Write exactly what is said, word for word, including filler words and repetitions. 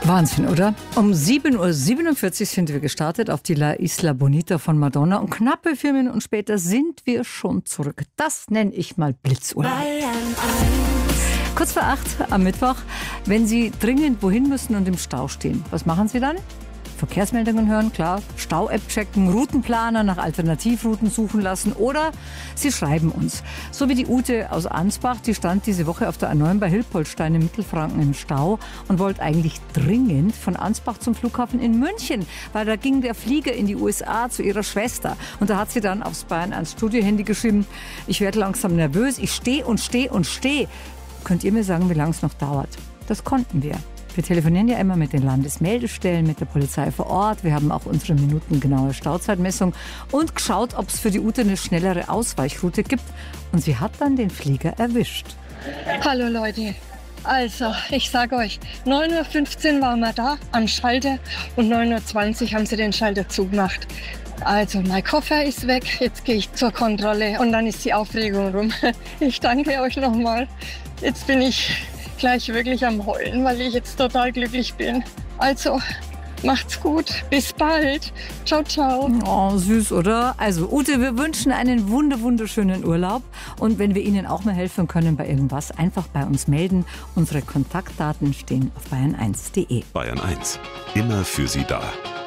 Wahnsinn, oder? Um sieben Uhr siebenundvierzig sind wir gestartet auf die La Isla Bonita von Madonna und knappe vier Minuten später sind wir schon zurück. Das nenne ich mal Blitzurlaub. Kurz vor acht am Mittwoch, wenn Sie dringend wohin müssen und im Stau stehen, was machen Sie dann? Verkehrsmeldungen hören, klar, Stau-App checken, Routenplaner nach Alternativrouten suchen lassen oder Sie schreiben uns. So wie die Ute aus Ansbach, die stand diese Woche auf der A neun bei Hilpoltstein im Mittelfranken im Stau und wollte eigentlich dringend von Ansbach zum Flughafen in München, weil da ging der Flieger in die U S A zu ihrer Schwester. Und da hat sie dann aufs Bayern eins Studio-Handy geschrieben, ich werde langsam nervös, ich stehe und stehe und stehe. Könnt ihr mir sagen, wie lange es noch dauert? Das konnten wir. Wir telefonieren ja immer mit den Landesmeldestellen, mit der Polizei vor Ort. Wir haben auch unsere minutengenaue Stauzeitmessung und geschaut, ob es für die Ute eine schnellere Ausweichroute gibt. Und sie hat dann den Flieger erwischt. Hallo Leute, also ich sage euch, neun Uhr fünfzehn waren wir da am Schalter und neun Uhr zwanzig haben sie den Schalter zugemacht. Also mein Koffer ist weg, jetzt gehe ich zur Kontrolle und dann ist die Aufregung rum. Ich danke euch nochmal. Jetzt bin ich gleich wirklich am Heulen, weil ich jetzt total glücklich bin. Also, macht's gut. Bis bald. Ciao, ciao. Oh, süß, oder? Also, Ute, wir wünschen einen wunder wunderschönen Urlaub. Und wenn wir Ihnen auch mal helfen können bei irgendwas, einfach bei uns melden. Unsere Kontaktdaten stehen auf bayern eins punkt de. Bayern eins. Immer für Sie da.